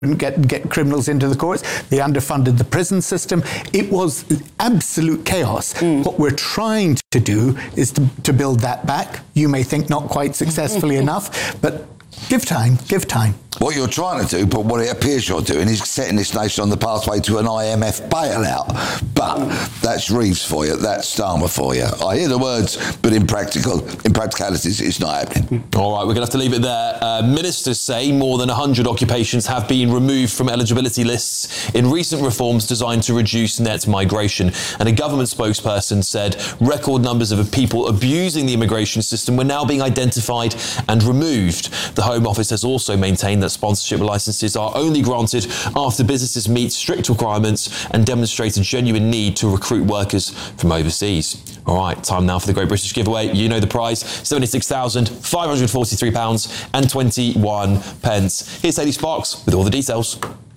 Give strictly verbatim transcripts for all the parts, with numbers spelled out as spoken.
Get get criminals into the courts. They underfunded the prison system. It was absolute chaos. Mm. What we're trying to do is to, to build that back. You may think not quite successfully enough, but give time, give time. What you're trying to do, but what it appears you're doing, is setting this nation on the pathway to an I M F bailout. But that's Reeves for you, that's Starmer for you. I hear the words, but in practical, in practicalities, it's not happening. All right, we're going to have to leave it there. Uh, ministers say more than one hundred occupations have been removed from eligibility lists in recent reforms designed to reduce net migration. And a government spokesperson said record numbers of people abusing the immigration system were now being identified and removed. The Home Office has also maintained that sponsorship licences are only granted after businesses meet strict requirements and demonstrate a genuine need to recruit workers from overseas. All right, time now for the Great British Giveaway. You know the prize, seventy-six thousand five hundred forty-three pounds and twenty-one pence. Here's Sadie Sparks with all the details.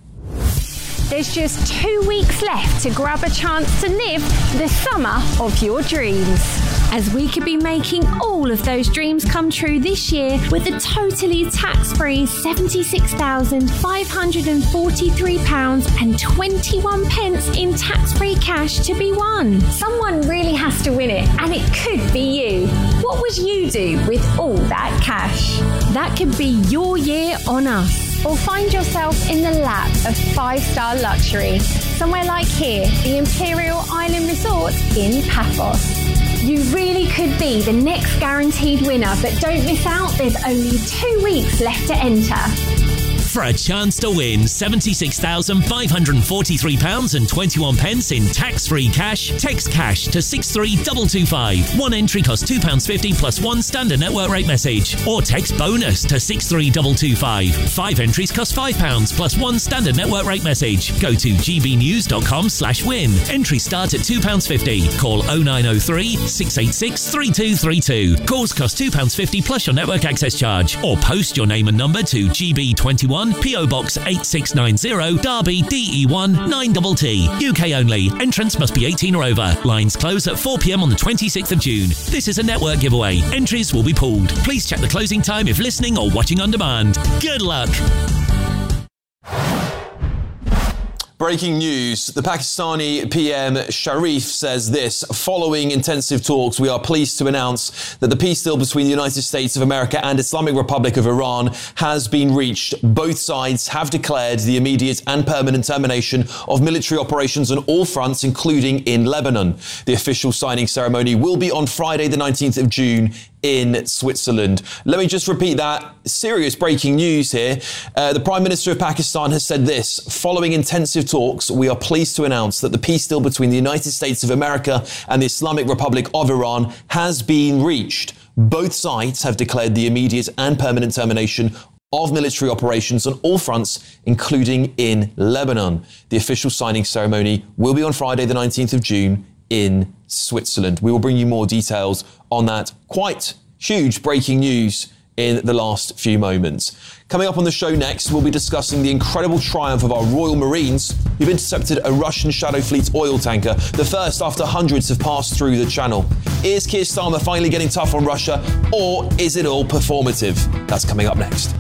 There's just two weeks left to grab a chance to live the summer of your dreams. As we could be making all of those dreams come true this year with a totally tax-free seventy-six thousand five hundred forty-three pounds and twenty-one pence in tax-free cash to be won. Someone really has to win it, and it could be you. What would you do with all that cash? That could be your year on us. Or find yourself in the lap of five-star luxury, somewhere like here, the Imperial Island Resort in Paphos. You really could be the next guaranteed winner, but don't miss out, there's only two weeks left to enter. For a chance to win seventy-six thousand five hundred forty-three pounds and twenty-one pence in tax-free cash, text cash to six three two two five. One entry costs two pounds fifty plus one standard network rate message. Or text bonus to six three two two five. Five entries cost five pounds plus one standard network rate message. Go to gbnews.com slash win. Entry start at two pounds fifty. Call oh nine oh three, six eight six, three two three two. Calls cost two pounds fifty plus your network access charge. Or post your name and number to G B twenty-one, P O Box eight six nine zero, Derby, D E one nine T T. U K only. Entrance must be eighteen or over. Lines close at four p.m. on the twenty-sixth of June. This is a network giveaway. Entries will be pooled. Please check the closing time if listening or watching on demand. Good luck. Breaking news. The Pakistani P M Sharif says this: following intensive talks, we are pleased to announce that the peace deal between the United States of America and Islamic Republic of Iran has been reached. Both sides have declared the immediate and permanent termination of military operations on all fronts, including in Lebanon. The official signing ceremony will be on Friday, the nineteenth of June in Switzerland. Let me just repeat that. Serious breaking news here. Uh, the Prime Minister of Pakistan has said this: following intensive talks, we are pleased to announce that the peace deal between the United States of America and the Islamic Republic of Iran has been reached. Both sides have declared the immediate and permanent termination of military operations on all fronts, including in Lebanon. The official signing ceremony will be on Friday, the nineteenth of June in Switzerland. We will bring you more details on that quite huge breaking news in the last few moments. Coming up on the show next, we'll be discussing the incredible triumph of our Royal Marines who've intercepted a Russian Shadow Fleet oil tanker, the first after hundreds have passed through the channel. Is Keir Starmer finally getting tough on Russia, or is it all performative? That's coming up next.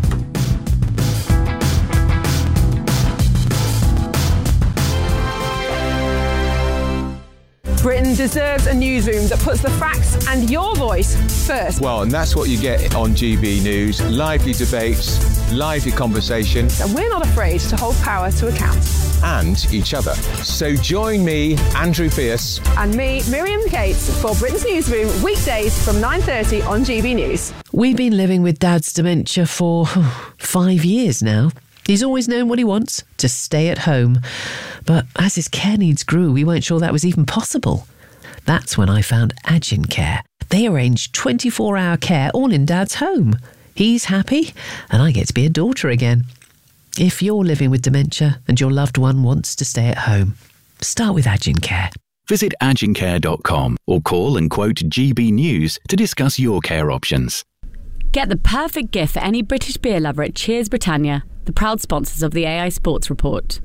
Britain deserves a newsroom that puts the facts and your voice first. Well, and that's what you get on G B News. Lively debates, lively conversation. And we're not afraid to hold power to account. And each other. So join me, Andrew Pierce. And me, Miriam Cates, for Britain's Newsroom, weekdays from nine thirty on G B News. We've been living with Dad's dementia for five years now. He's always known what he wants, to stay at home. But as his care needs grew, we weren't sure that was even possible. That's when I found Agin Care. They arrange twenty-four hour care all in Dad's home. He's happy, and I get to be a daughter again. If you're living with dementia and your loved one wants to stay at home, start with Agin Care. Visit agin care dot com or call and quote G B News to discuss your care options. Get the perfect gift for any British beer lover at Cheers Britannia, the proud sponsors of the A I Sports Report.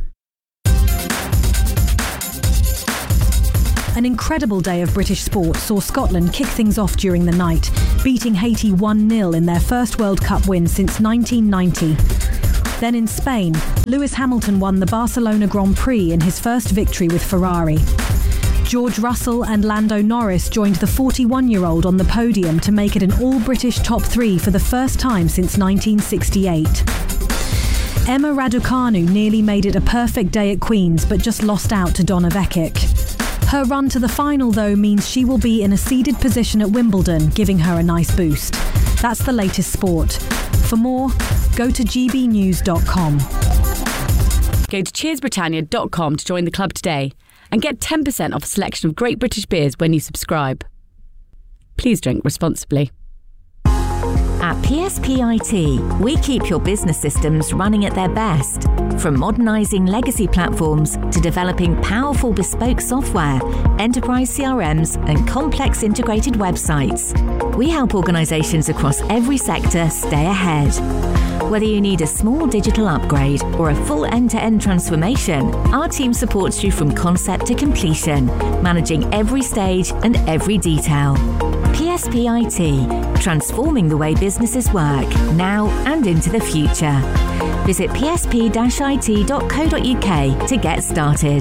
An incredible day of British sport saw Scotland kick things off during the night, beating Haiti one nil in their first World Cup win since nineteen ninety. Then in Spain, Lewis Hamilton won the Barcelona Grand Prix in his first victory with Ferrari. George Russell and Lando Norris joined the forty-one-year-old on the podium to make it an all-British top three for the first time since nineteen sixty-eight. Emma Raducanu nearly made it a perfect day at Queen's, but just lost out to Donna Vekic. Her run to the final, though, means she will be in a seeded position at Wimbledon, giving her a nice boost. That's the latest sport. For more, go to g b news dot com. Go to cheers britannia dot com to join the club today and get ten percent off a selection of great British beers when you subscribe. Please drink responsibly. At P S P I T, we keep your business systems running at their best. From modernising legacy platforms to developing powerful bespoke software, enterprise C R Ms and complex integrated websites. We help organisations across every sector stay ahead. Whether you need a small digital upgrade or a full end-to-end transformation, our team supports you from concept to completion, managing every stage and every detail. P S P I T, transforming the way businesses work, now and into the future. Visit p s p dash i t dot co dot u k to get started.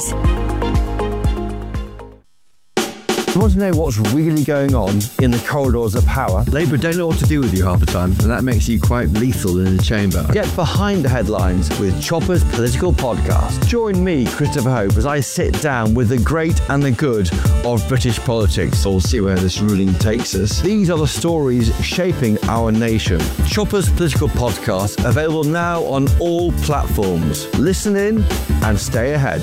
You want to know what's really going on in the corridors of power? Labour don't know what to do with you half the time, and that makes you quite lethal in the chamber. Get behind the headlines with Chopper's Political Podcast. Join me, Christopher Hope, as I sit down with the great and the good of British politics. We'll see where this ruling takes us. These are the stories shaping our nation. Chopper's Political Podcast, available now on all platforms. Listen in and stay ahead.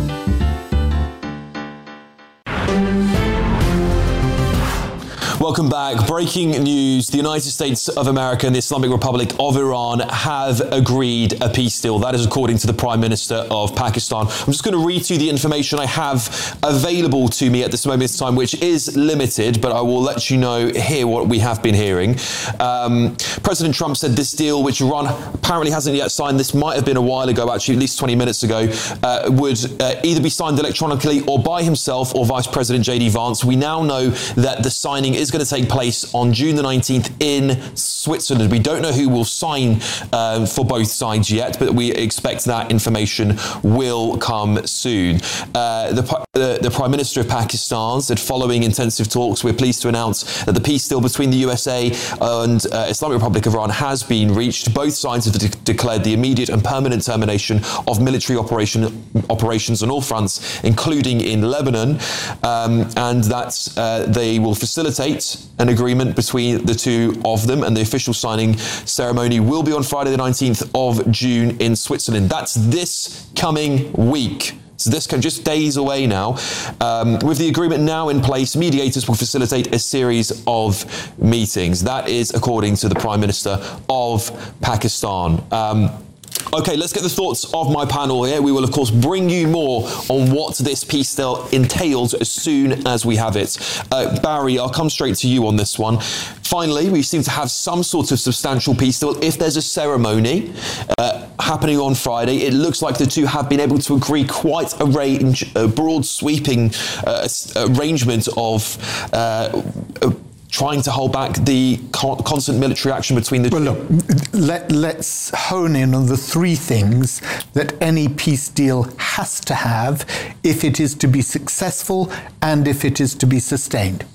Welcome back. Breaking news. The United States of America and the Islamic Republic of Iran have agreed a peace deal. That is according to the Prime Minister of Pakistan. I'm just going to read to you the information I have available to me at this moment in time, which is limited, but I will let you know here what we have been hearing. Um, President Trump said this deal, which Iran apparently hasn't yet signed, this might have been a while ago, actually at least twenty minutes ago, uh, would uh, either be signed electronically or by himself or Vice President J D Vance. We now know that the signing is going to take place on June the nineteenth in Switzerland. We don't know who will sign uh, for both sides yet, but we expect that information will come soon. Uh, the, the, the Prime Minister of Pakistan said following intensive talks, we're pleased to announce that the peace deal between the U S A and uh, Islamic Republic of Iran has been reached. Both sides have de- declared the immediate and permanent termination of military operation, operations on all fronts, including in Lebanon, um, and that uh, they will facilitate an agreement between the two of them, and the official signing ceremony will be on Friday the nineteenth of June in Switzerland. That's this coming week. So this can just days away now. Um, with the agreement now in place, mediators will facilitate a series of meetings. That is according to the Prime Minister of Pakistan. Um, Okay, let's get the thoughts of my panel here. We will, of course, bring you more on what this peace deal entails as soon as we have it. Uh, Barry, I'll come straight to you on this one. Finally, we seem to have some sort of substantial peace deal. If there's a ceremony uh, happening on Friday, it looks like the two have been able to agree quite a range, a broad sweeping uh, arrangement of uh, uh, trying to hold back the constant military action between the well, two. Well, look, let, let's hone in on the three things that any peace deal has to have if it is to be successful and if it is to be sustained.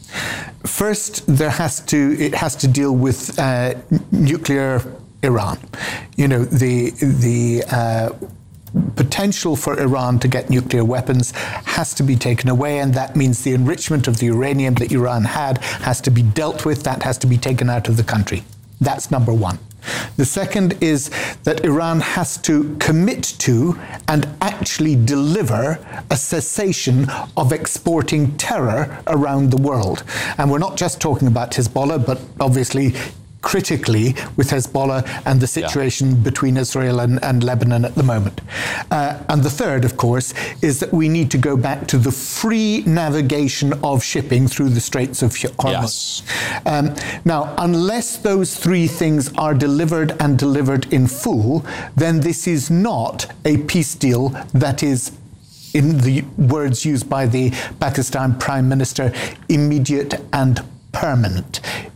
First, there has to it has to deal with uh, nuclear Iran. You know, the the uh, potential for Iran to get nuclear weapons has to be taken away, and that means the enrichment of the uranium that Iran had has to be dealt with. That has to be taken out of the country. That's number one. The second is that Iran has to commit to and actually deliver a cessation of exporting terror around the world. And we're not just talking about Hezbollah, but obviously critically with Hezbollah and the situation yeah. between Israel and, and Lebanon at the moment. Uh, and the third, of course, is that we need to go back to the free navigation of shipping through the Straits of Hormuz. Yes. Um, now, unless those three things are delivered and delivered in full, then this is not a peace deal that is, in the words used by the Pakistan Prime Minister, immediate and permanent.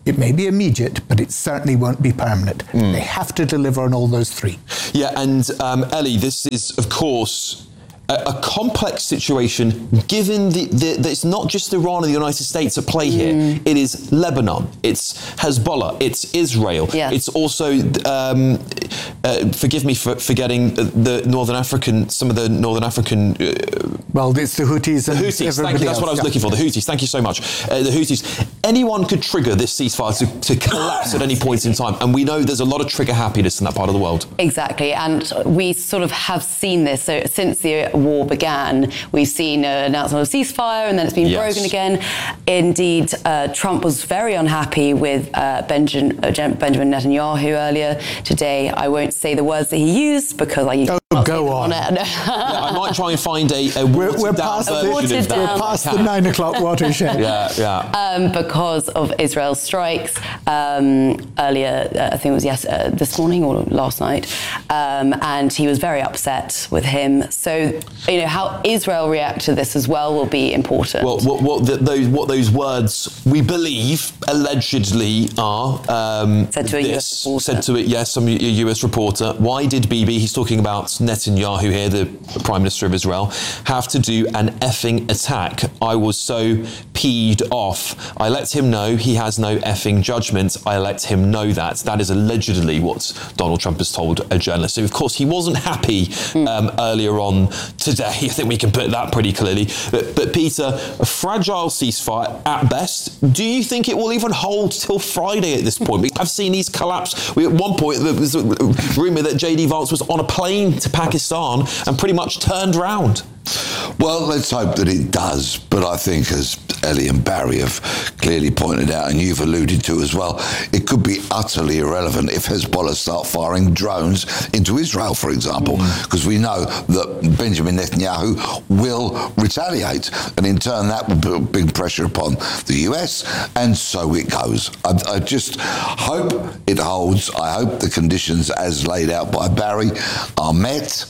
It may be immediate, but it certainly won't be permanent. Mm. They have to deliver on all those three. Yeah, and um, Ellie, this is, of course, a, a complex situation, given the, the, that it's not just Iran and the United States at play here. Mm. It is Lebanon, it's Hezbollah, it's Israel. Yeah. It's also, um, uh, forgive me for forgetting the Northern African, some of the Northern African... Uh, well, it's the Houthis and the Houthis, thank you, that's else, what I was yeah. looking for, the Houthis, thank you so much. Uh, the Houthis. Anyone could trigger this ceasefire to, to collapse at any point in time, and we know there's a lot of trigger happiness in that part of the world. Exactly, and we sort of have seen this. So since the war began, we've seen an announcement of a ceasefire, and then it's been yes. broken again. Indeed, uh, Trump was very unhappy with uh, Benjamin, uh, Benjamin Netanyahu earlier today. I won't say the words that he used because I oh, go on. on it. yeah, I might try and find a, a we're, we're past, the, we're past the nine o'clock watershed. yeah, yeah. Um, because of Israel's strikes um, earlier, uh, I think it was yes, uh, this morning or last night, um, and he was very upset with him. So, you know, how Israel react to this as well will be important. Well, what, what, the, those, what those words, we believe, allegedly are... Um, said to a this, U S reporter. Said to it, yes, some U S reporter. Why did Bibi, he's talking about Netanyahu here, the Prime Minister of Israel, have to do an effing attack? I was so peed off. I let him know he has no effing judgment. I let him know that. That is allegedly what Donald Trump has told a journalist. So, of course, he wasn't happy um, earlier on today. I think we can put that pretty clearly. But, but Peter, a fragile ceasefire at best. Do you think it will even hold till Friday at this point? I've seen these collapse. We, at one point, there was a rumour that J D Vance was on a plane to Pakistan and pretty much turned round. Well, let's hope that it does. But I think, as Ellie and Barry have clearly pointed out, and you've alluded to as well, it could be utterly irrelevant if Hezbollah start firing drones into Israel, for example, because mm. we know that Benjamin Netanyahu will retaliate. And in turn, that will put big pressure upon the U S. And so it goes. I, I just hope it holds. I hope the conditions as laid out by Barry are met.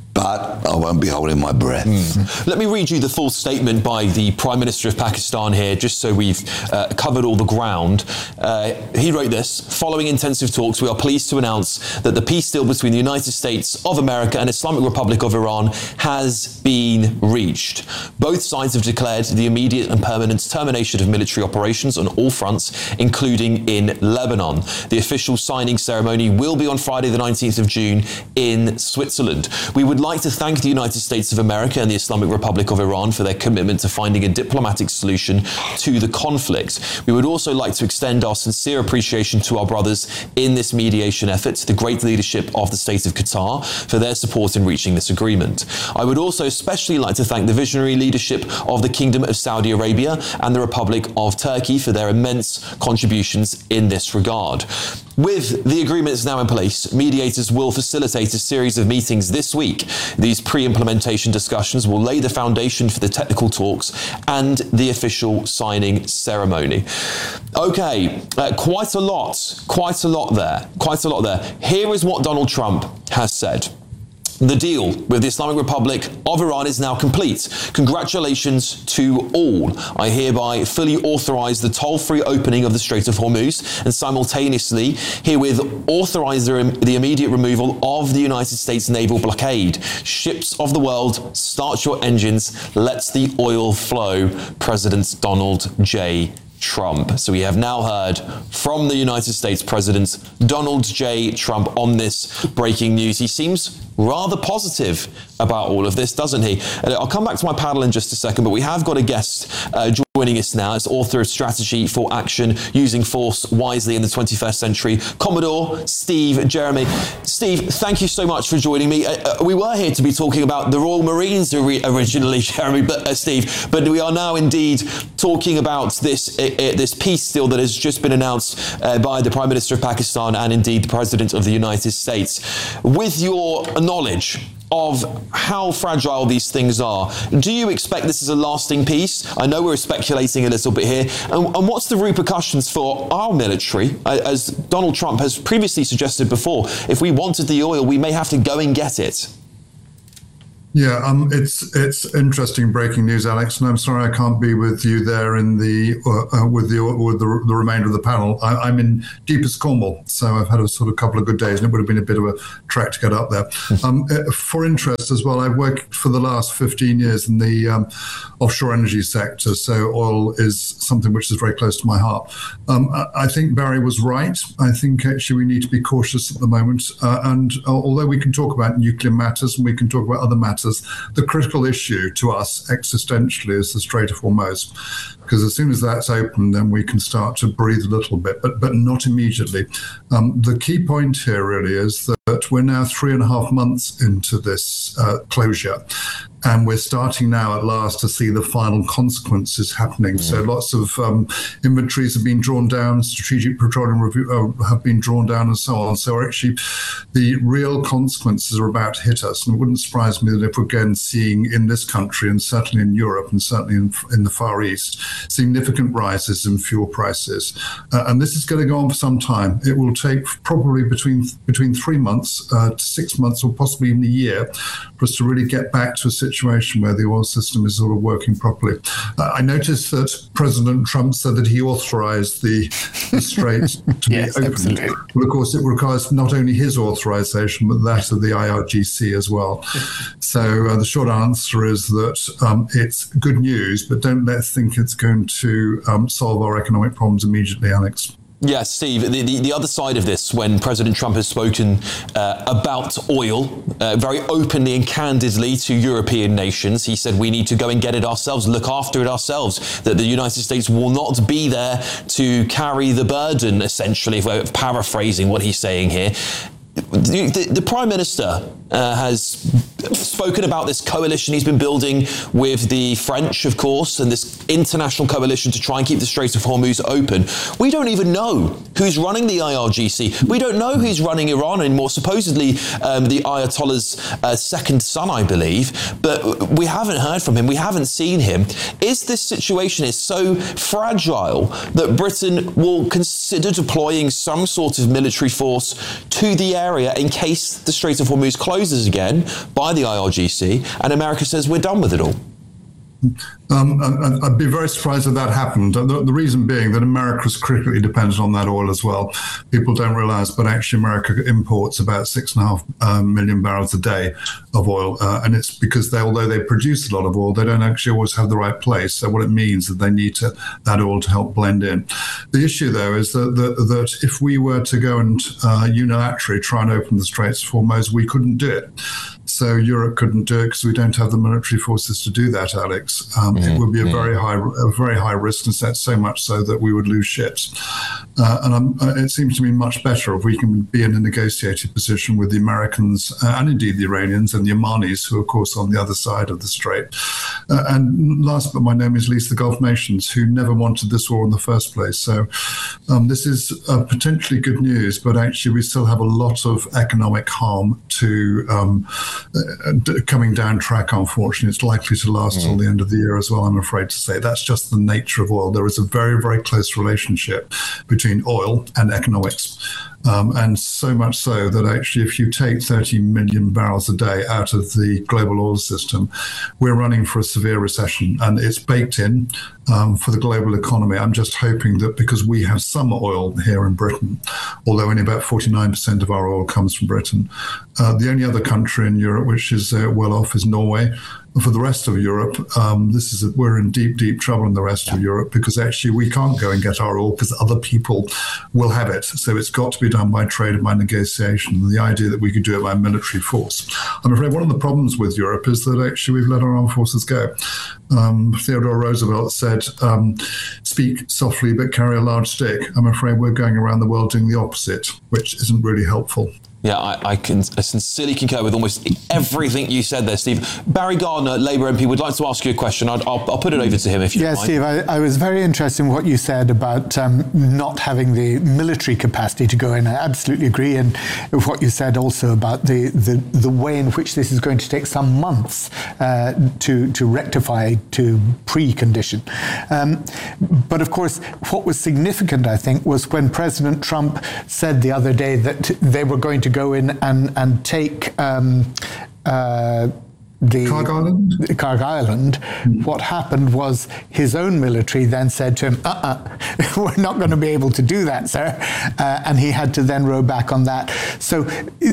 But I won't be holding my breath. Mm. Let me read you the full statement by the Prime Minister of Pakistan here, just so we've uh, covered all the ground. Uh, he wrote this: following intensive talks, we are pleased to announce that the peace deal between the United States of America and Islamic Republic of Iran has been reached. Both sides have declared the immediate and permanent termination of military operations on all fronts, including in Lebanon. The official signing ceremony will be on Friday, the nineteenth of June in Switzerland. We would like to thank the United States of America and the Islamic Republic of Iran for their commitment to finding a diplomatic solution to the conflict. We would also like to extend our sincere appreciation to our brothers in this mediation effort, to the great leadership of the State of Qatar for their support in reaching this agreement. I would also especially like to thank the visionary leadership of the Kingdom of Saudi Arabia and the Republic of Turkey for their immense contributions in this regard. With the agreements now in place, mediators will facilitate a series of meetings this week. These pre-implementation discussions will lay the foundation for the technical talks and the official signing ceremony. Okay, uh, quite a lot, quite a lot there, quite a lot there. Here is what Donald Trump has said. The deal with the Islamic Republic of Iran is now complete. Congratulations to all. I hereby fully authorise the toll-free opening of the Strait of Hormuz and simultaneously herewith authorise the, the immediate removal of the United States naval blockade. Ships of the world, start your engines. Let the oil flow. President Donald J. Trump. So we have now heard from the United States President Donald J. Trump on this breaking news. He seems rather positive about all of this, doesn't he? And I'll come back to my panel in just a second, but we have got a guest uh, joining us now as author of Strategy for Action, Using Force Wisely in the twenty-first Century, Commodore Steve Jeremy. Steve, thank you so much for joining me. Uh, uh, we were here to be talking about the Royal Marines originally, Jeremy, but uh, Steve, but we are now indeed talking about this uh, uh, this peace deal that has just been announced uh, by the Prime Minister of Pakistan and indeed the President of the United States. With your knowledge of how fragile these things are, do you expect this is a lasting peace? I know we're speculating a little bit here. And, and what's the repercussions for our military? As Donald Trump has previously suggested before, if we wanted the oil, we may have to go and get it. Yeah, um, it's it's interesting breaking news, Alex, and I'm sorry I can't be with you there in the uh, uh, with the with the, the remainder of the panel. I, I'm in deepest Cornwall, so I've had a sort of couple of good days, and it would have been a bit of a trek to get up there. Um, for interest as well, I've worked for the last fifteen years in the um, offshore energy sector, so oil is something which is very close to my heart. Um, I, I think Barry was right. I think actually we need to be cautious at the moment, uh, and uh, although we can talk about nuclear matters and we can talk about other matters, the critical issue to us existentially is the Strait of Hormuz, because as soon as that's open, then we can start to breathe a little bit, but but not immediately. Um, the key point here really is that we're now three and a half months into this uh, closure, and we're starting now at last to see the final consequences happening. Mm. So lots of um, inventories have been drawn down, strategic petroleum review uh, have been drawn down, and so on. So actually, the real consequences are about to hit us. And it wouldn't surprise me that if we're again seeing in this country, and certainly in Europe, and certainly in, in the Far East, significant rises in fuel prices. Uh, and this is going to go on for some time. It will take probably between between three months uh, to six months, or possibly even a year, for us to really get back to a situation where the oil system is sort of working properly. Uh, I noticed that President Trump said that he authorized the, the Strait to yes, be opened. Absolutely. Well, of course, it requires not only his authorization, but that of the I R G C as well. So uh, the short answer is that um, it's good news, but don't let's think it's going to um, solve our economic problems immediately, Alex. Yeah, Steve, the, the, the other side of this, when President Trump has spoken uh, about oil uh, very openly and candidly to European nations, he said we need to go and get it ourselves, look after it ourselves, that the United States will not be there to carry the burden, essentially, if we're paraphrasing what he's saying here. The, the, the Prime Minister uh, has spoken about this coalition he's been building with the French, of course, and this international coalition to try and keep the Strait of Hormuz open. We don't even know who's running the I R G C. We don't know who's running Iran anymore, supposedly um, the Ayatollah's uh, second son, I believe, but we haven't heard from him. We haven't seen him. Is this situation is so fragile that Britain will consider deploying some sort of military force to the area in case the Strait of Hormuz closes again by the I R G C and America says we're done with it all? Um, I'd be very surprised if that happened. The, the reason being that America is critically dependent on that oil as well. People don't realize, but actually America imports about six and a half um, million barrels a day of oil. Uh, and it's because they, although they produce a lot of oil, they don't actually always have the right place. So what it means is that they need to, that oil to help blend in. The issue, though, is that, that, that if we were to go and uh, unilaterally try and open the Straits of Hormuz, we couldn't do it. So Europe couldn't do it because we don't have the military forces to do that, Alex. Um, mm-hmm. It would be a very high, a very high risk, and that's so much so that we would lose ships. Uh, and um, uh, it seems to me much better if we can be in a negotiated position with the Americans uh, and indeed the Iranians and the Omanis, who are, of course, on the other side of the strait. Uh, and last but by no means least, the Gulf nations, who never wanted this war in the first place. So um, this is uh, potentially good news, but actually we still have a lot of economic harm to um, uh, coming down track, unfortunately. It's likely to last mm. till the end of the year as well, I'm afraid to say. That's just the nature of oil. There is a very, very close relationship between oil and economics. Um, and so much so that actually if you take thirty million barrels a day out of the global oil system, we're running for a severe recession, and it's baked in um, for the global economy. I'm just hoping that because we have some oil here in Britain, although only about forty-nine percent of our oil comes from Britain, uh, the only other country in Europe which is uh, well off is Norway. For the rest of Europe, um, this is a, we're in deep, deep trouble in the rest yeah. of Europe, because actually we can't go and get our oil because other people will have it. So it's got to be done by trade and by negotiation. The idea that we could do it by military force. I'm afraid one of the problems with Europe is that actually we've let our armed forces go. Um, Theodore Roosevelt said, um, speak softly but carry a large stick. I'm afraid we're going around the world doing the opposite, which isn't really helpful. Yeah, I, I can I sincerely concur with almost everything you said there, Steve. Barry Gardiner, Labour M P, would like to ask you a question. I'd, I'll, I'll put it over to him if you yeah, don't mind. Steve, I, I was very interested in what you said about um, not having the military capacity to go in. I absolutely agree. And what you said also about the, the, the way in which this is going to take some months uh, to, to rectify to precondition. Um, but of course, what was significant, I think, was when President Trump said the other day that they were going to go in and, and take um, uh, the Kharg Island. Kharg Island, mm. what happened was his own military then said to him, uh-uh, we're not going to be able to do that, sir. Uh, and he had to then row back on that. So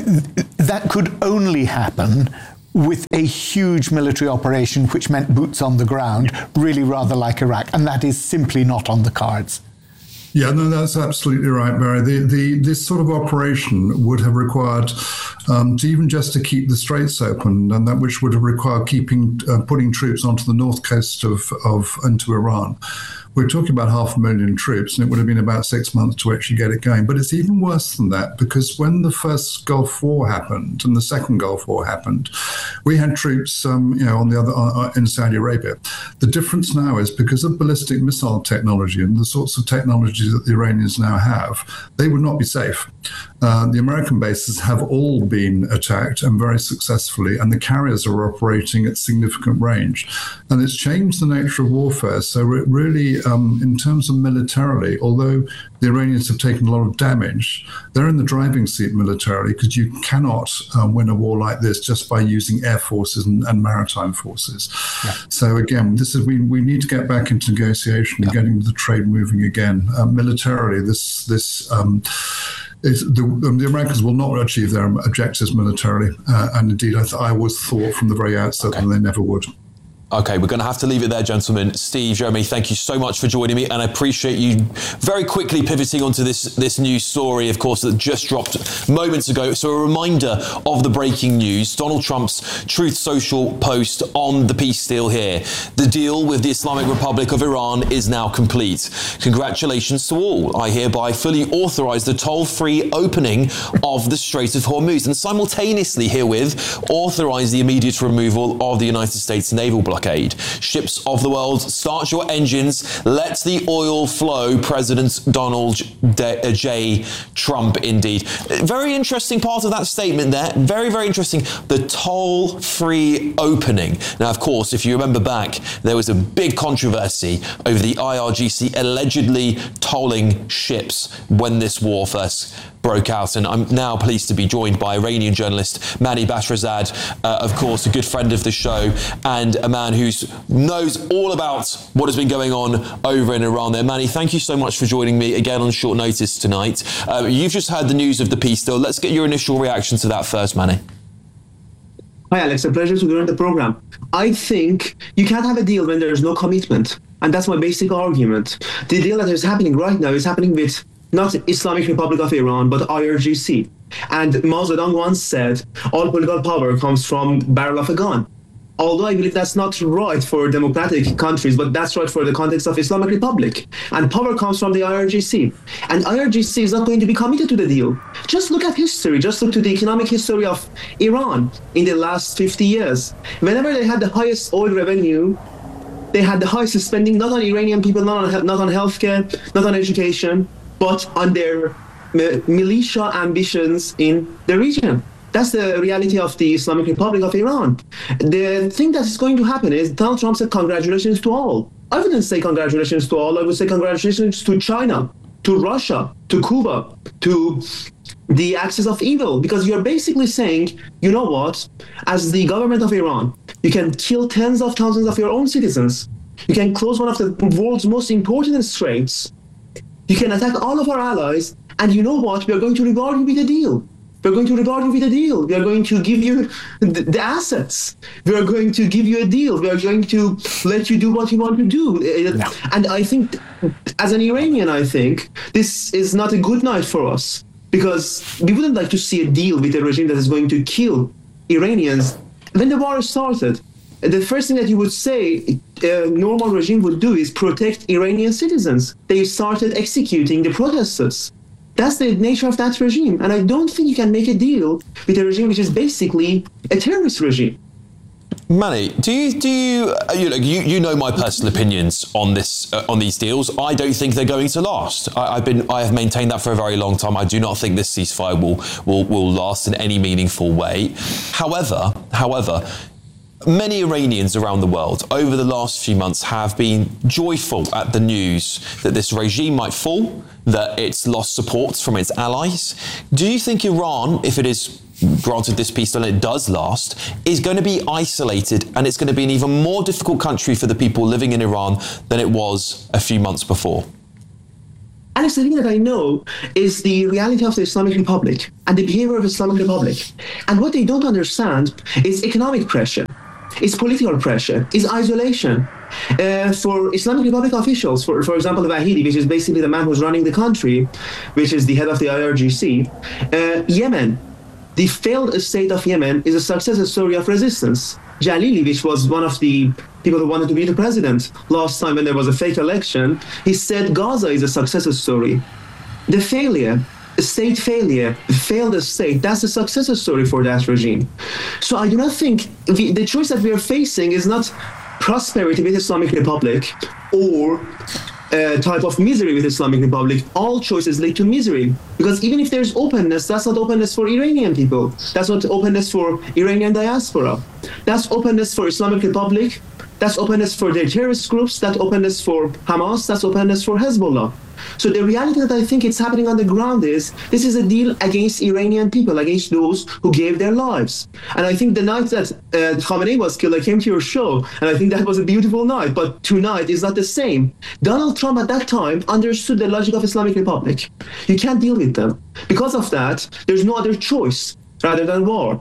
that could only happen with a huge military operation, which meant boots on the ground, really rather like Iraq. And that is simply not on the cards. Yeah, no, that's absolutely right, Barry. The, the, this sort of operation would have required, um, to even just to keep the straits open, and that which would have required keeping, uh, putting troops onto the north coast of, of into Iran. We're talking about half a million troops, and it would have been about six months to actually get it going. But it's even worse than that, because when the first Gulf War happened and the second Gulf War happened, we had troops, um, you know, on the other uh, in Saudi Arabia. The difference now is because of ballistic missile technology and the sorts of technologies that the Iranians now have, they would not be safe. Uh, the American bases have all been attacked, and very successfully, and the carriers are operating at significant range. And it's changed the nature of warfare. So it really, um, in terms of militarily, although the Iranians have taken a lot of damage, they're in the driving seat militarily, because you cannot uh, win a war like this just by using air forces and, and maritime forces. Yeah. So again, this is we, we need to get back into negotiation yeah. and getting the trade moving again. Uh, militarily, this this um, is the, um, the Americans will not achieve their objectives militarily, uh, and indeed, I, th- I always thought from the very outset okay. that they never would. Okay, we're going to have to leave it there, gentlemen. Steve, Jeremy, thank you so much for joining me, and I appreciate you very quickly pivoting onto this, this news story, of course, that just dropped moments ago. So a reminder of the breaking news, Donald Trump's Truth Social post on the peace deal here. The deal with the Islamic Republic of Iran is now complete. Congratulations to all. I hereby fully authorise the toll-free opening of the Strait of Hormuz, and simultaneously herewith authorise the immediate removal of the United States naval blockade. Ships of the world, start your engines. Let the oil flow. President Donald J. Trump, indeed. Very interesting part of that statement there. Very, very interesting. The toll-free opening. Now, of course, if you remember back, there was a big controversy over the I R G C allegedly tolling ships when this war first broke out, and I'm now pleased to be joined by Iranian journalist Mani Bashrazad, uh, of course, a good friend of the show, and a man who knows all about what has been going on over in Iran there. Mani, thank you so much for joining me again on short notice tonight. Uh, you've just heard the news of the peace deal. Let's get your initial reaction to that first, Mani. Hi, Alex. A pleasure to be on the program. I think you can't have a deal when there is no commitment, and that's my basic argument. The deal that is happening right now is happening with not Islamic Republic of Iran, but I R G C. And Mao Zedong once said, all political power comes from barrel of a gun. Although I believe that's not right for democratic countries, but that's right for the context of Islamic Republic. And power comes from the I R G C. And I R G C is not going to be committed to the deal. Just look at history. Just look to the economic history of Iran in the last fifty years. Whenever they had the highest oil revenue, they had the highest spending, not on Iranian people, not on, not on healthcare, not on education, but on their militia ambitions in the region. That's the reality of the Islamic Republic of Iran. The thing that is going to happen is Donald Trump said congratulations to all. I wouldn't say congratulations to all. I would say congratulations to China, to Russia, to Cuba, to the axis of evil, because you're basically saying, you know what, as the government of Iran, you can kill tens of thousands of your own citizens. You can close one of the world's most important straits. You can attack all of our allies, and you know what? We are going to reward you with a deal. We are going to reward you with a deal. We are going to give you the, the assets. We are going to give you a deal. We are going to let you do what you want to do. No. And I think, as an Iranian, I think this is not a good night for us, because we wouldn't like to see a deal with a regime that is going to kill Iranians. When the war started, the first thing that you would say a normal regime would do is protect Iranian citizens. They started executing the protesters. That's the nature of that regime. And I don't think you can make a deal with a regime which is basically a terrorist regime. Mani, do you do you you know, you, you know my personal opinions on this uh, on these deals? I don't think they're going to last. I, I've been I have maintained that for a very long time. I do not think this ceasefire will will will last in any meaningful way. However, however. Many Iranians around the world over the last few months have been joyful at the news that this regime might fall, that it's lost support from its allies. Do you think Iran, if it is granted this peace deal, and it does last, is going to be isolated, and it's going to be an even more difficult country for the people living in Iran than it was a few months before. Alex, the thing that I know is the reality of the Islamic Republic and the behavior of the Islamic Republic. And what they don't understand is economic pressure, is political pressure, is isolation. Uh, for Islamic Republic officials, for, for example, Wahidi, which is basically the man who's running the country, which is the head of the I R G C, uh, Yemen, the failed state of Yemen is a success story of resistance. Jalili, which was one of the people who wanted to be the president last time when there was a fake election, he said Gaza is a success story. The failure, state failure, failed state, that's a success story for that regime. So I do not think the, the choice that we are facing is not prosperity with Islamic Republic or a type of misery with Islamic Republic. All choices lead to misery, because even if there's openness, that's not openness for Iranian people. That's not openness for Iranian diaspora. That's openness for Islamic Republic. That's openness for their terrorist groups. That's openness for Hamas. That's openness for Hezbollah. So the reality that I think it's happening on the ground is this is a deal against Iranian people, against those who gave their lives. And I think the night that uh, Khamenei was killed, I came to your show, and I think that was a beautiful night. But tonight is not the same. Donald Trump at that time understood the logic of Islamic Republic. You can't deal with them. Because of that, there's no other choice rather than war.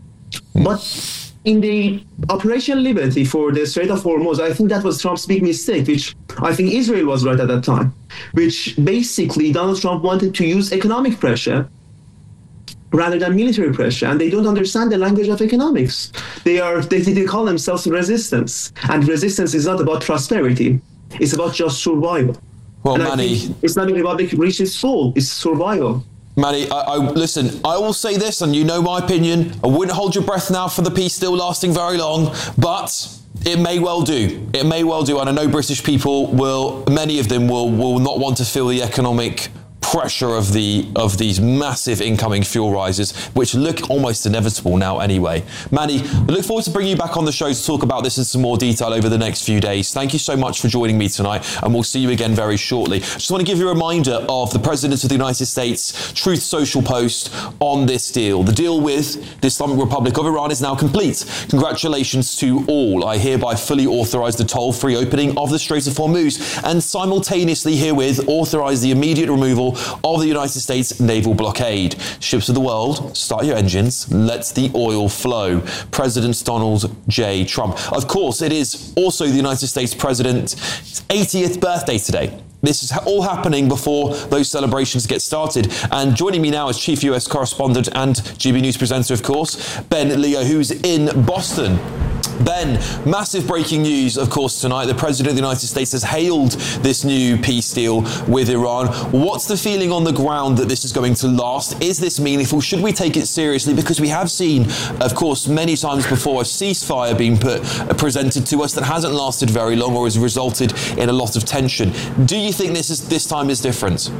But in the Operation Liberty for the Strait of Hormuz, I think that was Trump's big mistake, which I think Israel was right at that time, which basically Donald Trump wanted to use economic pressure rather than military pressure, and they don't understand the language of economics. They are they, they call themselves resistance, and resistance is not about prosperity; it's about just survival. Well, and Manny, I think Islamic Republic reached its goal: it's survival. Manny, I, I, listen, I will say this, and you know my opinion. I wouldn't hold your breath now for the peace still lasting very long, but it may well do. It may well do. And I know British people will, many of them will, will not want to feel the economic pressure of the of these massive incoming fuel rises, which look almost inevitable now anyway. Manny, I look forward to bringing you back on the show to talk about this in some more detail over the next few days. Thank you so much for joining me tonight, and we'll see you again very shortly. Just want to give you a reminder of the President of the United States Truth Social post on this deal. The deal with the Islamic Republic of Iran is now complete. Congratulations to all. I hereby fully authorise the toll-free opening of the Strait of Hormuz, and simultaneously herewith authorise the immediate removal of the United States naval blockade. Ships of the world, start your engines, let the oil flow. President Donald J. Trump. Of course, it is also the United States President's eightieth birthday today. This is all happening before those celebrations get started. And joining me now is Chief U S Correspondent and G B News presenter, of course, Ben Leo, who's in Boston. Ben, massive breaking news, of course, tonight. The President of the United States has hailed this new peace deal with Iran. What's the feeling on the ground that this is going to last? Is this meaningful? Should we take it seriously? Because we have seen, of course, many times before a ceasefire being put uh, presented to us that hasn't lasted very long or has resulted in a lot of tension. Do you think this is this time is different?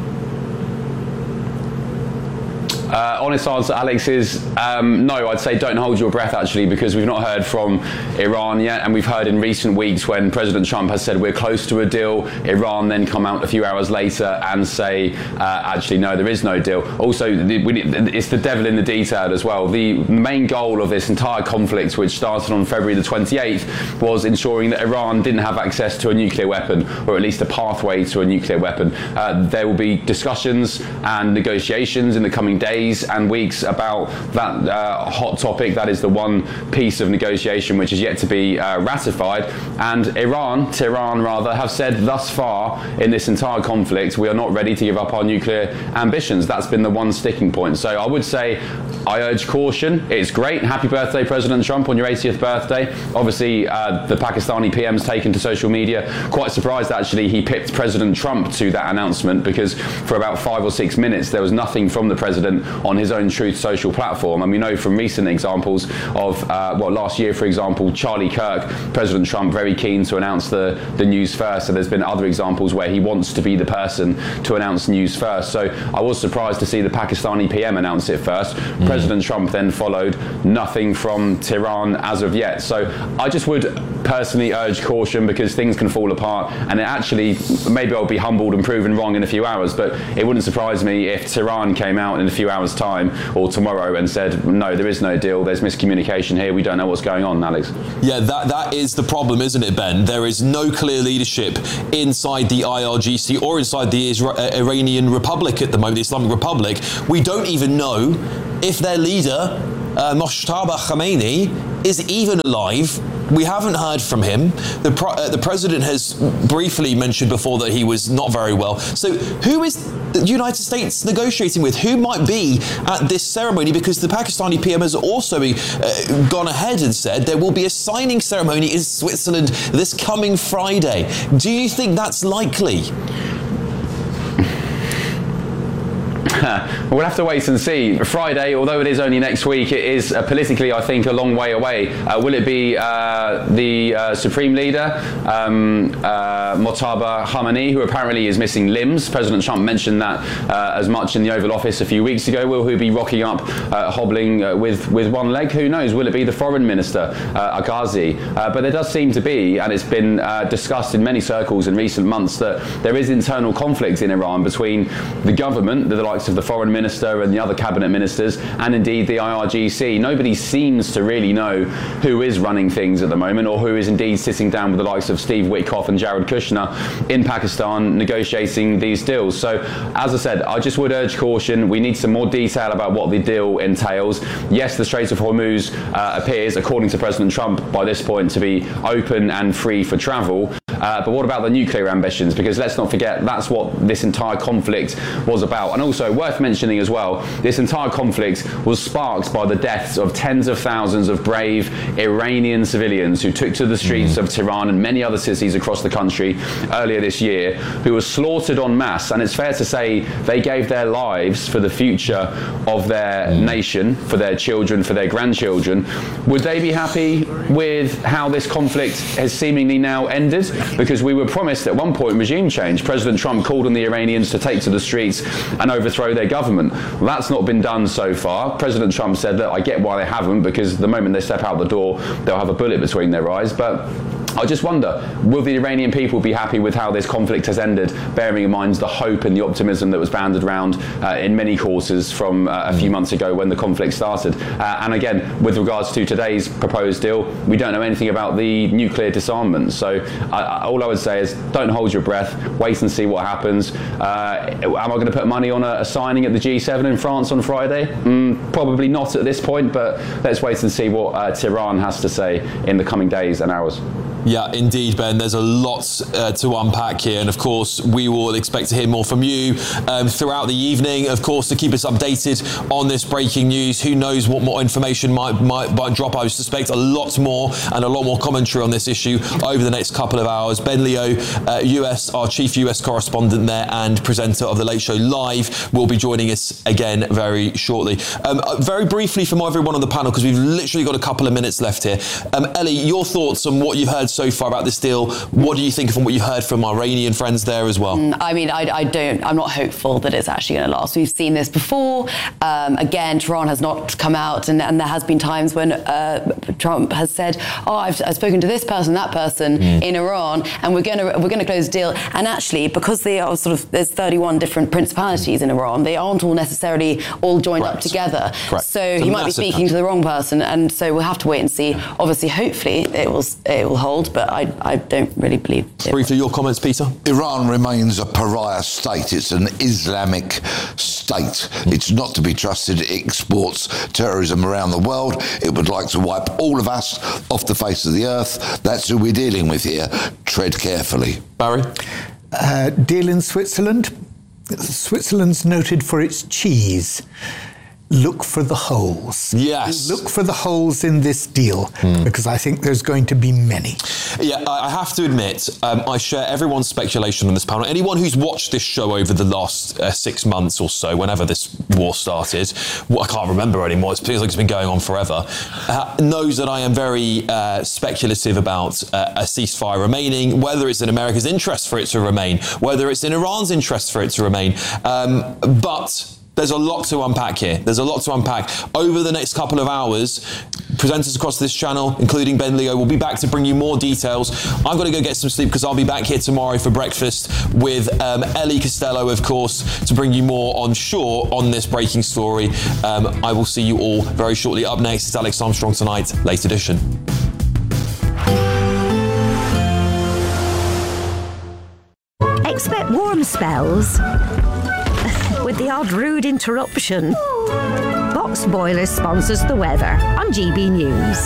Uh, honest answer, Alex, is um, no. I'd say don't hold your breath, actually, because we've not heard from Iran yet, and we've heard in recent weeks when President Trump has said we're close to a deal, Iran then come out a few hours later and say, uh, actually, no, there is no deal. Also, the, we, it's the devil in the detail as well. The main goal of this entire conflict, which started on February the twenty-eighth, was ensuring that Iran didn't have access to a nuclear weapon, or at least a pathway to a nuclear weapon. Uh, there will be discussions and negotiations in the coming days and weeks about that uh, hot topic. That is the one piece of negotiation which is yet to be uh, ratified. And Iran, Tehran rather, have said thus far in this entire conflict, we are not ready to give up our nuclear ambitions. That's been the one sticking point. So I would say I urge caution. It's great. Happy birthday, President Trump, on your eightieth birthday. Obviously, uh, the Pakistani P M's taken to social media. Quite surprised, actually, he picked President Trump to that announcement, because for about five or six minutes, there was nothing from the president on his own Truth Social platform. And we know from recent examples of, uh, well, last year, for example, Charlie Kirk, President Trump, very keen to announce the, the news first. So there's been other examples where he wants to be the person to announce news first. So I was surprised to see the Pakistani P M announce it first. Mm. President Trump then followed. Nothing from Tehran as of yet. So I just would personally urge caution, because things can fall apart, and it actually, maybe I'll be humbled and proven wrong in a few hours, but it wouldn't surprise me if Tehran came out in a few hours' time or tomorrow and said, no, there is no deal, there's miscommunication here, we don't know what's going on, Alex. Yeah, that that is the problem, isn't it, Ben? There is no clear leadership inside the I R G C or inside the Isra- uh, Iranian Republic at the moment, the Islamic Republic. We don't even know if their leader, uh, Mojtaba Khamenei, is even alive. We haven't heard from him. The, pro- uh, the president has briefly mentioned before that he was not very well. So who is the United States negotiating with? Who might be at this ceremony? Because the Pakistani P M has also uh, gone ahead and said there will be a signing ceremony in Switzerland this coming Friday. Do you think that's likely? We'll have to wait and see. Friday, although it is only next week, it is uh, politically, I think, a long way away. Uh, will it be uh, the uh, Supreme Leader, um, uh, Mojtaba Khamenei, who apparently is missing limbs? President Trump mentioned that uh, as much in the Oval Office a few weeks ago. Will he be rocking up, uh, hobbling uh, with, with one leg? Who knows? Will it be the Foreign Minister, uh, Aghazi? Uh, but there does seem to be, and it's been uh, discussed in many circles in recent months, that there is internal conflict in Iran between the government, the likes of the Foreign Minister and the other cabinet ministers, and indeed the I R G C. Nobody seems to really know who is running things at the moment, or who is indeed sitting down with the likes of Steve Witkoff and Jared Kushner in Pakistan negotiating these deals. So, as I said, I just would urge caution. We need some more detail about what the deal entails. Yes, the Strait of Hormuz uh, appears, according to President Trump, by this point to be open and free for travel. Uh, but what about the nuclear ambitions? Because let's not forget, that's what this entire conflict was about. And also, worth mentioning as well, this entire conflict was sparked by the deaths of tens of thousands of brave Iranian civilians who took to the streets mm. of Tehran and many other cities across the country earlier this year, who were slaughtered en masse. And it's fair to say they gave their lives for the future of their mm. nation, for their children, for their grandchildren. Would they be happy with how this conflict has seemingly now ended? Because we were promised at one point regime change. President Trump called on the Iranians to take to the streets and overthrow their government. Well, that's not been done so far. President Trump said that I get why they haven't, because the moment they step out the door, they'll have a bullet between their eyes. But I just wonder, will the Iranian people be happy with how this conflict has ended, bearing in mind the hope and the optimism that was banded around uh, in many quarters from uh, a few months ago when the conflict started? Uh, and again, with regards to today's proposed deal, we don't know anything about the nuclear disarmament. So uh, all I would say is don't hold your breath, wait and see what happens. Uh, am I going to put money on a, a signing at the G seven in France on Friday? Mm, probably not at this point, but let's wait and see what uh, Tehran has to say in the coming days and hours. Yeah, indeed, Ben. There's a lot uh, to unpack here. And of course, we will expect to hear more from you um, throughout the evening, of course, to keep us updated on this breaking news. Who knows what more information might, might, might drop. I suspect a lot more and a lot more commentary on this issue over the next couple of hours. Ben Leo, uh, U S, our chief U S correspondent there and presenter of The Late Show Live, will be joining us again very shortly. Um, uh, very briefly from everyone on the panel, because we've literally got a couple of minutes left here. Um, Ellie, your thoughts on what you've heard so far about this deal? What do you think from what you've heard from our Iranian friends there as well? I mean, I, I don't, I'm not hopeful that it's actually going to last. We've seen this before. Um, again, Tehran has not come out, and, and there has been times when uh, Trump has said, oh, I've, I've spoken to this person, that person mm. in Iran, and we're going to we're going to close the deal. And actually, because they are sort of, there's thirty-one different principalities in Iran, they aren't all necessarily all joined Correct. Up together. Correct. So he might be speaking country. to the wrong person, and so we'll have to wait and see. Obviously, hopefully, it will it will hold, but I I don't really believe it. Briefly, your comments, Peter? Iran remains a pariah state. It's an Islamic state. It's not to be trusted. It exports terrorism around the world. It would like to wipe all of us off the face of the earth. That's who we're dealing with here. Tread carefully. Barry? Uh, deal in Switzerland. Switzerland's noted for its cheese. Look for the holes. Yes. Look for the holes in this deal, mm. because I think there's going to be many. Yeah, I have to admit, um, I share everyone's speculation on this panel. Anyone who's watched this show over the last uh, six months or so, whenever this war started, well, I can't remember anymore, it feels like it's been going on forever, uh, knows that I am very uh, speculative about uh, a ceasefire remaining, whether it's in America's interest for it to remain, whether it's in Iran's interest for it to remain. Um, but There's a lot to unpack here. There's a lot to unpack. Over the next couple of hours, presenters across this channel, including Ben Leo, will be back to bring you more details. I've got to go get some sleep because I'll be back here tomorrow for breakfast with um, Ellie Costello, of course, to bring you more on shore on this breaking story. Um, I will see you all very shortly. Up next is Alex Armstrong Tonight, late edition. Expect warm spells with the odd rude interruption. Box Boilers sponsors the weather on G B News.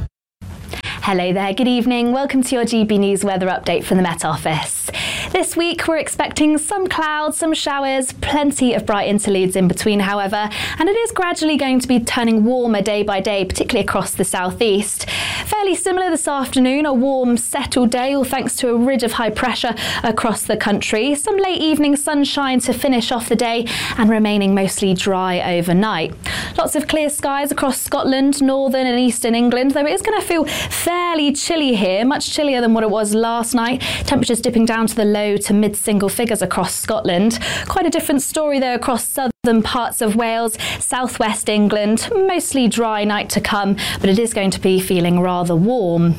Hello there, good evening. Welcome to your G B News weather update from the Met Office. This week we're expecting some clouds, some showers, plenty of bright interludes in between, however, and it is gradually going to be turning warmer day by day, particularly across the southeast. Fairly similar this afternoon, a warm, settled day, all thanks to a ridge of high pressure across the country. Some late evening sunshine to finish off the day and remaining mostly dry overnight. Lots of clear skies across Scotland, northern and eastern England, though it is going to feel fairly chilly here, much chillier than what it was last night. Temperatures dipping down to the low to mid-single figures across Scotland. Quite a different story though across southern parts of Wales, southwest England. Mostly dry night to come, but it is going to be feeling rather warm.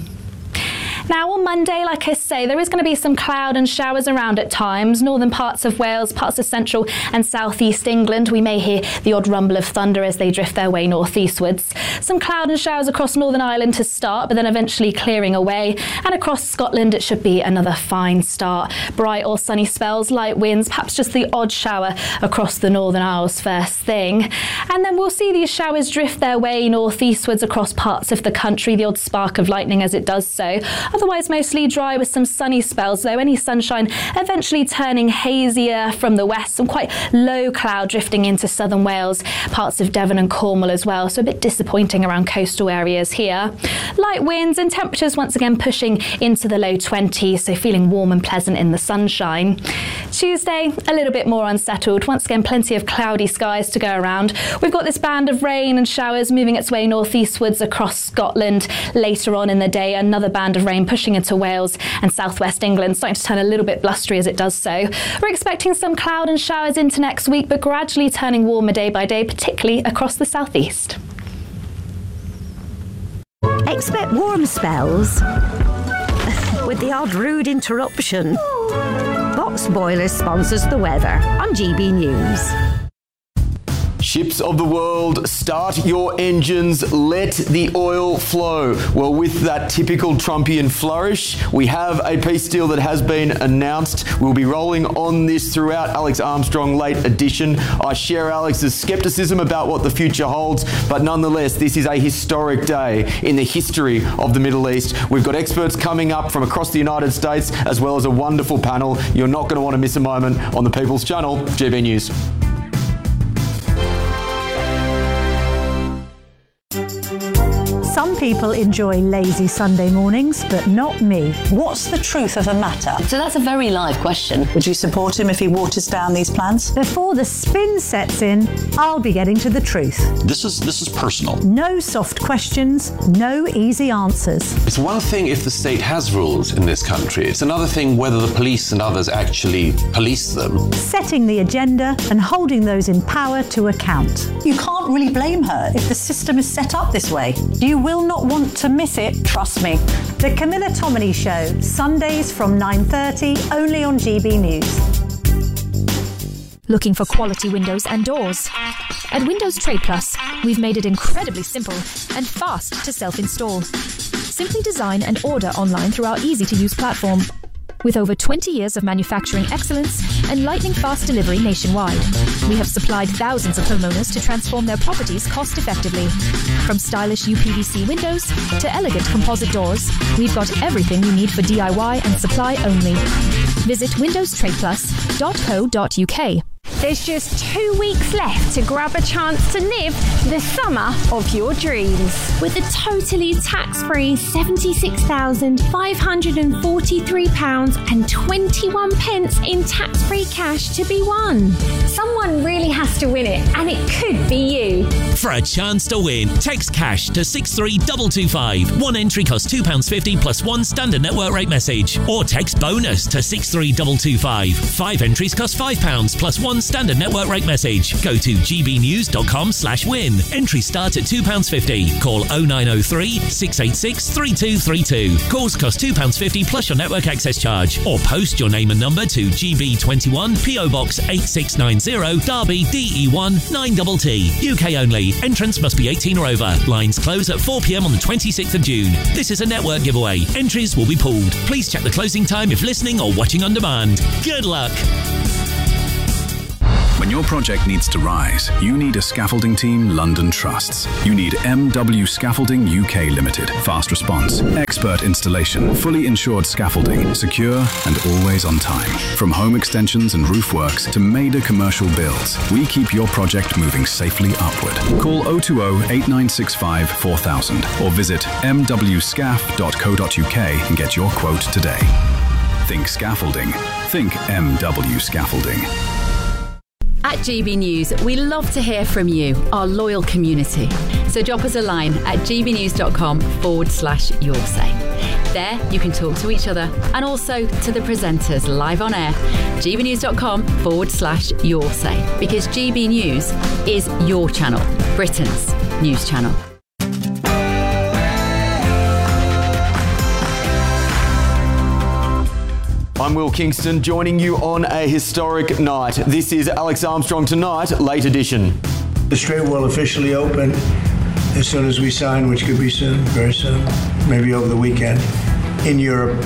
Now on Monday, like I say, there is going to be some cloud and showers around at times. Northern parts of Wales, parts of central and southeast England. We may hear the odd rumble of thunder as they drift their way northeastwards. Some cloud and showers across Northern Ireland to start, but then eventually clearing away. And across Scotland, it should be another fine start. Bright or sunny spells, light winds, perhaps just the odd shower across the Northern Isles first thing. And then we'll see these showers drift their way northeastwards across parts of the country, the odd spark of lightning as it does so. Otherwise mostly dry with some sunny spells, though any sunshine eventually turning hazier from the west. Some quite low cloud drifting into southern Wales, parts of Devon and Cornwall as well, so a bit disappointing around coastal areas here. Light winds and temperatures once again pushing into the low twenties, so feeling warm and pleasant in the sunshine. Tuesday, a little bit more unsettled. Once again, plenty of cloudy skies to go around. We've got this band of rain and showers moving its way northeastwards across Scotland. Later on in the day, another band of rain pushing into Wales and southwest England, starting to turn a little bit blustery as it does so. We're expecting some cloud and showers into next week, but gradually turning warmer day by day, particularly across the southeast. Expect warm spells with the odd rude interruption. Box Boilers sponsors the weather on G B News. Ships of the world, start your engines, let the oil flow. Well, with that typical Trumpian flourish, we have a peace deal that has been announced. We'll be rolling on this throughout Alex Armstrong Late Edition. I share Alex's skepticism about what the future holds, but nonetheless, this is a historic day in the history of the Middle East. We've got experts coming up from across the United States, as well as a wonderful panel. You're not going to want to miss a moment on the People's Channel, G B News. Some people enjoy lazy Sunday mornings, but not me. What's the truth of the matter? So that's a very live question. Would you support him if he waters down these plans? Before the spin sets in, I'll be getting to the truth. This is this is personal. No soft questions, no easy answers. It's one thing if the state has rules in this country. It's another thing whether the police and others actually police them. Setting the agenda and holding those in power to account. You can't really blame her if the system is set up this way. You will not want to miss it, trust me. The Camilla Tominey Show, Sundays from nine thirty, only on G B News. Looking for quality windows and doors? At Windows Trade Plus, we've made it incredibly simple and fast to self-install. Simply design and order online through our easy-to-use platform. With over twenty years of manufacturing excellence and lightning-fast delivery nationwide, we have supplied thousands of homeowners to transform their properties cost-effectively. From stylish U P V C windows to elegant composite doors, we've got everything you need for D I Y and supply only. Visit windows trade plus dot co dot U K. There's just two weeks left to grab a chance to live the summer of your dreams. With a totally tax-free seventy-six thousand five hundred forty-three pounds and twenty-one pence in tax-free cash to be won. Someone really has to win it, and it could be you. For a chance to win, text cash to six three two two five. One entry costs two pounds fifty plus one standard network rate message. Or text bonus to six three two two five. Five entries cost five pounds plus one Standard network rate message. Go to gbnews.com slash win. Entry start at two pounds fifty. Call oh nine oh three, six eight six, three two three two. Calls cost two pounds fifty plus your network access charge. Or post your name and number to G B twenty-one, P O Box eight six nine zero, Derby, D E one nine T T. U K only. Entrance must be eighteen or over. Lines close at four p.m. on the twenty-sixth of June. This is a network giveaway. Entries will be pulled. Please check the closing time if listening or watching on demand. Good luck. When your project needs to rise, you need a scaffolding team London trusts. You need M W Scaffolding U K Limited. Fast response, expert installation, fully insured scaffolding, secure and always on time. From home extensions and roof works to major commercial builds, we keep your project moving safely upward. Call oh two oh, eight nine six five, four thousand or visit m w scaff dot co dot u k and get your quote today. Think scaffolding. Think M W Scaffolding. At G B News, we love to hear from you, our loyal community. So drop us a line at gbnews.com forward slash your say. There, you can talk to each other and also to the presenters live on air. gbnews.com forward slash your say. Because G B News is your channel, Britain's news channel. I'm Will Kingston, joining you on a historic night. This is Alex Armstrong Tonight, late edition. The Strait will officially open as soon as we sign, which could be soon, very soon, maybe over the weekend, in Europe.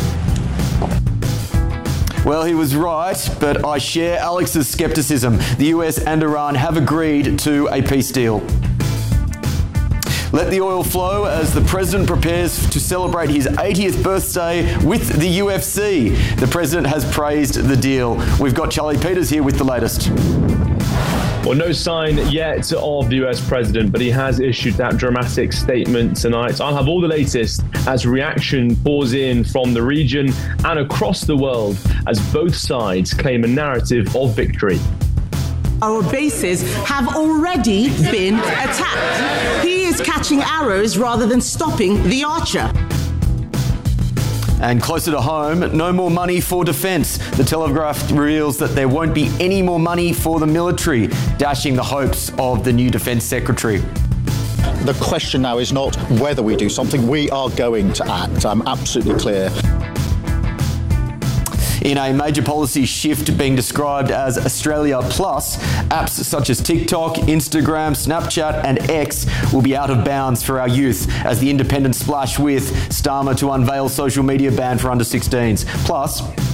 Well, he was right, but I share Alex's skepticism. The U S and Iran have agreed to a peace deal. Let the oil flow as the president prepares to celebrate his eightieth birthday with the U F C. The president has praised the deal. We've got Charlie Peters here with the latest. Well, no sign yet of the U S president, but he has issued that dramatic statement tonight. I'll have all the latest as reaction pours in from the region and across the world as both sides claim a narrative of victory. Our bases have already been attacked. He is catching arrows rather than stopping the archer. And closer to home, no more money for defence. The Telegraph reveals that there won't be any more money for the military, dashing the hopes of the new Defence Secretary. The question now is not whether we do something, we are going to act. I'm absolutely clear. In a major policy shift being described as Australia Plus, apps such as TikTok, Instagram, Snapchat and X will be out of bounds for our youth as the Independent splash with Starmer to unveil social media ban for under sixteens. Plus,